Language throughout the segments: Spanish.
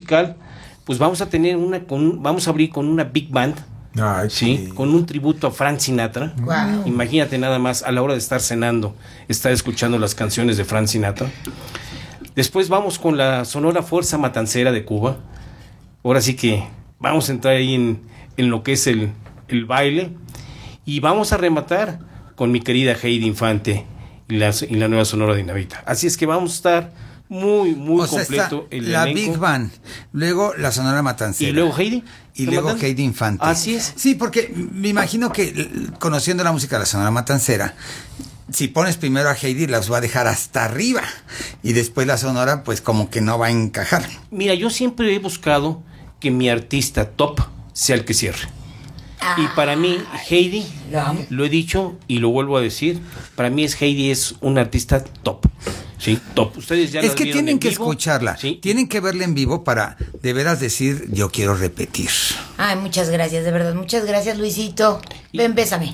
musical, pues vamos a tener vamos a abrir con una big band. Ay, sí, con un tributo a Frank Sinatra. Wow. Imagínate nada más, a la hora de estar cenando, estar escuchando las canciones de Frank Sinatra. Después vamos con la Sonora Fuerza Matancera de Cuba. Ahora sí que vamos a entrar ahí en lo que es el baile. Y vamos a rematar con mi querida Heidi Infante y la nueva Sonora Dinamita. Así es que vamos a estar muy completo el la elenco. Big Band, luego la Sonora Matancera. Y luego Heidi. Y luego Heidi Infante. Así es. Sí, porque me imagino que conociendo la música de la Sonora Matancera, si pones primero a Heidi, las va a dejar hasta arriba. Y después la Sonora, pues como que no va a encajar. Mira, yo siempre he buscado que mi artista top sea el que cierre. Y para mí, Heidi, lo he dicho y lo vuelvo a decir, para mí Heidi es una artista top. Sí, top. Ustedes ya es la que vieron tienen en que vivo. escucharla, ¿Sí? Tienen que verla en vivo para de veras decir, yo quiero repetir. Ay, muchas gracias, de verdad. Muchas gracias, Luisito. Ven, bésame.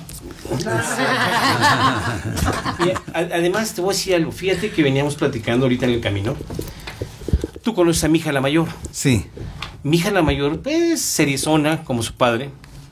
Y además te voy a decir algo. Fíjate que veníamos platicando ahorita en el camino. Tú conoces a mi hija la mayor. Sí. Mi hija la mayor es seriezona como su padre.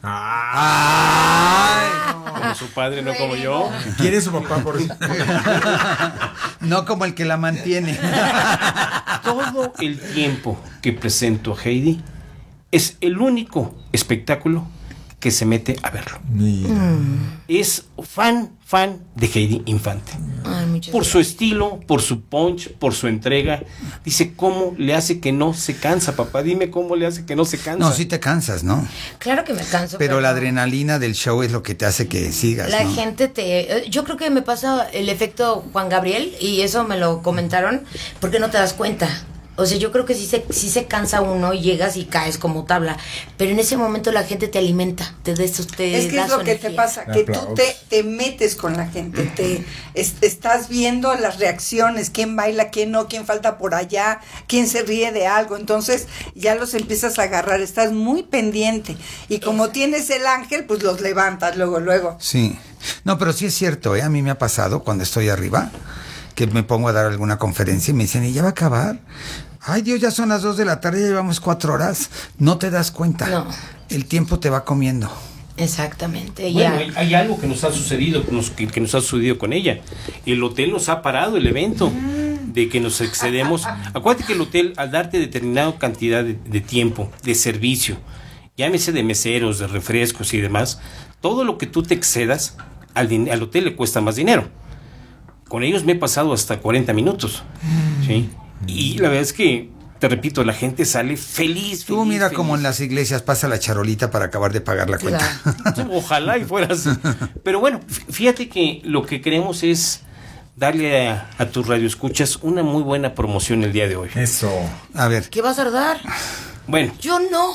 Ay, Como su padre, no como yo. ¿Quién es su papá por eso? no como el que la mantiene. Todo el tiempo que presento a Heidi es el único espectáculo que se mete a verlo. Es fan de Heidi Infante. Ay, muchas Por su estilo, por su punch, por su entrega. Dice, ¿cómo le hace que no se cansa, papá? Dime cómo le hace que no se cansa. No, sí te cansas, ¿no? Claro que me canso. Pero la adrenalina del show es lo que te hace que sigas, La ¿no? gente yo creo que me pasa el efecto Juan Gabriel, y eso me lo comentaron, porque no te das cuenta. O sea, yo creo que sí se cansa uno y llegas y caes como tabla, pero en ese momento la gente te alimenta, te da Es que da es lo su que energía. te pasa, que tú te metes con la gente, estás viendo las reacciones, quién baila, quién no, quién falta por allá, quién se ríe de algo, entonces ya los empiezas a agarrar, estás muy pendiente, y como tienes el ángel, pues los levantas luego. Sí. No, pero sí es cierto, a mí me ha pasado cuando estoy arriba, que me pongo a dar alguna conferencia y me dicen, ¿y ya va a acabar? Ay, Dios, ya son las 2 de la tarde, ya llevamos 4 horas. No te das cuenta. No. El tiempo te va comiendo. Exactamente, Bueno, ya. hay algo que nos ha sucedido, que nos ha sucedido con ella. El hotel nos ha parado el evento de que nos excedemos. Acuérdate que el hotel, al darte determinada cantidad de tiempo, de servicio, llámese de meseros, de refrescos y demás, todo lo que tú te excedas, al hotel le cuesta más dinero. Con ellos me he pasado hasta 40 minutos. ¿Sí? Y la verdad es que, te repito, la gente sale feliz. Tú mira feliz. como en las iglesias pasa la charolita para acabar de pagar la cuenta. Ojalá y fuera así. Pero bueno, fíjate que lo que queremos es darle a tus radioescuchas una muy buena promoción el día de hoy. Eso. A ver. ¿Qué vas a dar? Bueno, Yo no.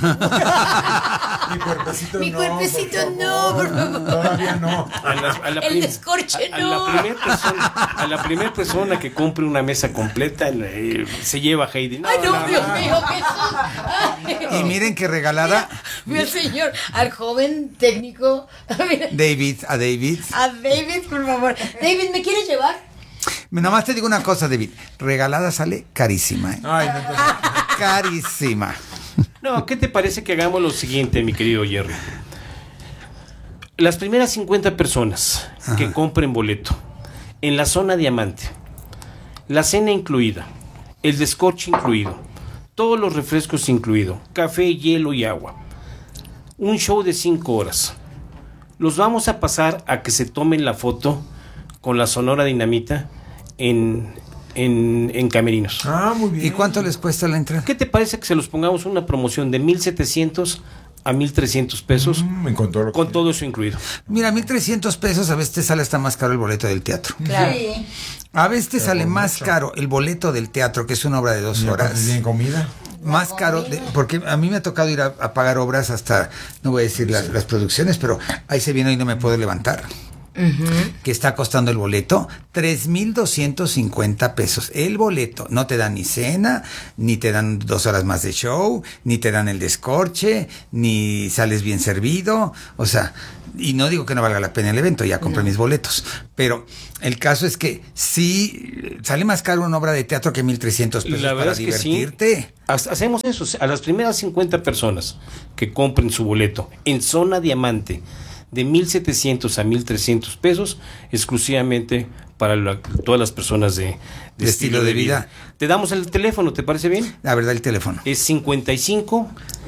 Mi cuerpecito Mi no. cuerpecito por no, favor. por favor. Todavía no. El descorche no. A la primera persona que compre una mesa completa se lleva a Heidi. Ay, no, Dios mío, Jesús. Ay. Y miren que regalada Mira, señor, al joven técnico. Mira, a David. a David, por favor. David, ¿me quieres llevar? Nada más te digo una cosa, David. Regalada sale carísima, ¿eh? Ay, no, entonces, Carísima. No, ¿qué te parece que hagamos lo siguiente, mi querido Jerry? Las primeras 50 personas que compren boleto en la zona diamante, la cena incluida, el descorche incluido, todos los refrescos incluido, café, hielo y agua, un show de 5 horas. Los vamos a pasar a que se tomen la foto con la Sonora Dinamita en camerinos. muy bien. ¿Y cuánto les cuesta la entrada? ¿Qué te parece que se los pongamos una promoción de 1,700 a 1,300 pesos con todo eso incluido? Mira, 1,300 pesos a veces te sale hasta más caro el boleto del teatro. Claro. Sí. A veces te sale más caro el boleto del teatro, que es una obra de 2 horas. ¿Tienen comida? Más caro, porque a mí me ha tocado ir a pagar obras hasta, no voy a decir las producciones, pero ahí se viene y no me puedo levantar. que está costando el boleto 3,250 pesos. El boleto. No te dan ni cena, ni te dan 2 horas más de show, ni te dan el descorche, ni sales bien servido. O sea, y no digo que no valga la pena el evento, ya compré mis boletos. Pero el caso es que sí sale más caro una obra de teatro que 1,300 pesos La verdad para es que divertirte. sí. Hacemos eso. A las primeras 50 personas que compren su boleto en zona diamante, de 1,700 a 1,300 pesos, exclusivamente para todas las personas de estilo de vida. Te damos el teléfono, ¿te parece bien? La verdad, el teléfono. Es 55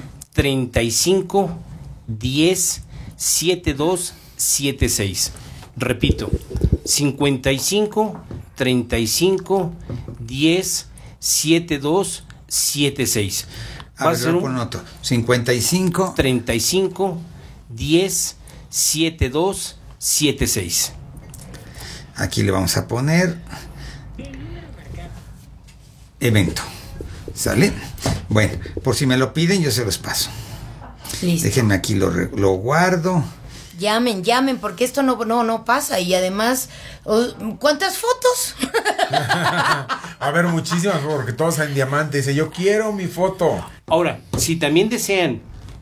35 10 72 76. Repito, 55 35 10 72 76. A ver, lo noto. 55 35 10 72 76. Aquí le vamos a poner evento. ¿Sale? Bueno, por si me lo piden, yo se los paso. Listo. Déjenme aquí, lo guardo. Llamen, porque esto no pasa. Y además, ¿cuántas fotos? A ver, muchísimas, porque todos en diamante. Dice, yo quiero mi foto. Ahora, si también desean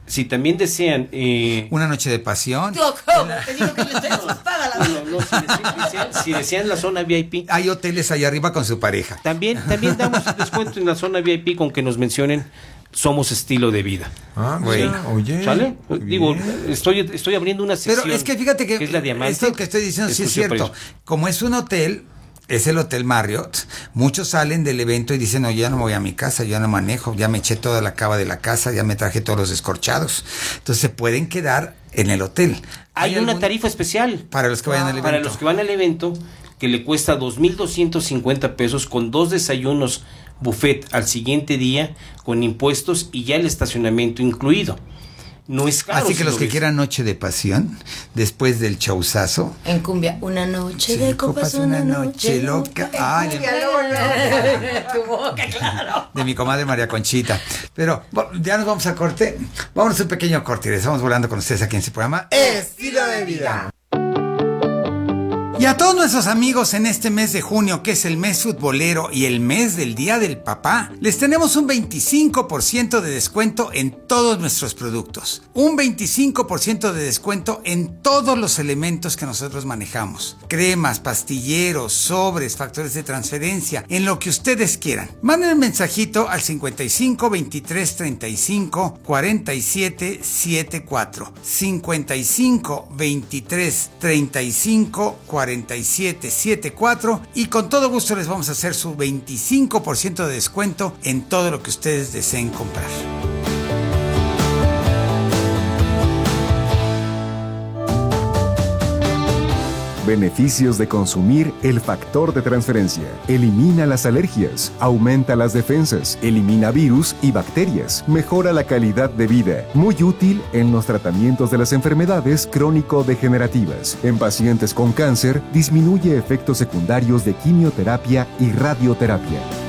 una noche de pasión. Te digo que yo estoy asustada, la verdad. si desean la zona VIP, Hay hoteles allá arriba con su pareja. también damos descuento en la zona VIP con que nos mencionen Somos Estilo de Vida. Ah, Bueno. oye. ¿Sale? Bien. Digo, estoy abriendo una sección. Pero es que fíjate que es la diamante. esto que estoy diciendo sí es exclusiva cierto. para ellos. Como es un hotel, es el Hotel Marriott, muchos salen del evento y dicen, oye, ya no me voy a mi casa, ya no manejo, ya me eché toda la cava de la casa, ya me traje todos los descorchados. Entonces se pueden quedar en el hotel. Hay una tarifa especial para los que vayan al evento. Para los que van al evento, que le cuesta 2,250 pesos con 2 desayunos buffet al siguiente día, con impuestos y ya el estacionamiento incluido. No es caro. Así que si los lo que ves. quieran noche de pasión, después del showzazo. En cumbia, una noche de copas, una noche loca. Ay, Tu boca, claro. de mi comadre María Conchita. Pero ya nos vamos a corte. Vámonos a un pequeño corte y estamos volando con ustedes aquí en este programa Estilo de vida. Y a todos nuestros amigos en este mes de junio, que es el mes futbolero y el mes del Día del Papá, les tenemos un 25% de descuento en todos nuestros productos. Un 25% de descuento en todos los elementos que nosotros manejamos. Cremas, pastilleros, sobres, factores de transferencia, en lo que ustedes quieran. Manden un mensajito al 55 23 35 47 74. 55 23 35 47 74 y con todo gusto les vamos a hacer su 25% de descuento en todo lo que ustedes deseen comprar. Beneficios de consumir el factor de transferencia. Elimina las alergias, aumenta las defensas, elimina virus y bacterias, mejora la calidad de vida. Muy útil en los tratamientos de las enfermedades crónico-degenerativas. En pacientes con cáncer, disminuye efectos secundarios de quimioterapia y radioterapia.